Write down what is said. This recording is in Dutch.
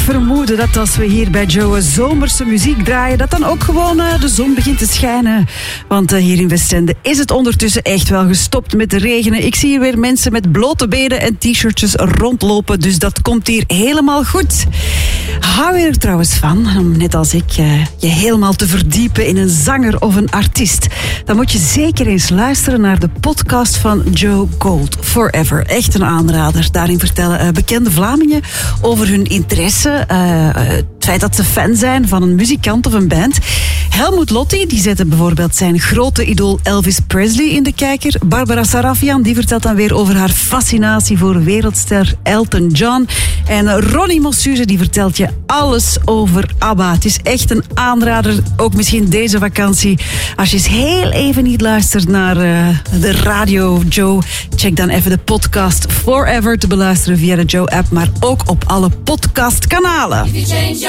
vermoeden dat als we hier bij Joe zomerse muziek draaien, dat dan ook gewoon de zon begint te schijnen. Want hier in Westende is het ondertussen echt wel gestopt met de regenen. Ik zie hier weer mensen met blote benen en t-shirtjes rondlopen, dus dat komt hier helemaal goed. Hou je er trouwens van, om net als ik je helemaal te verdiepen in een zanger of een artiest? Dan moet je zeker eens luisteren naar de podcast van Joe Gold, Forever. Echt een aanrader. Daarin vertellen bekende Vlamingen over hun interesse, het feit dat ze fan zijn van een muzikant of een band. Helmut Lotti, die zette bijvoorbeeld zijn grote idool Elvis Presley in de kijker. Barbara Sarafian, die vertelt dan weer over haar fascinatie voor wereldster Elton John. En Ronnie Mossuze, die vertelt je alles over ABBA. Het is echt een aanrader, ook misschien deze vakantie. Als je eens heel even niet luistert naar de radio Joe, check dan even de podcast Forever te beluisteren via de Joe-app, maar ook op alle podcastkanalen.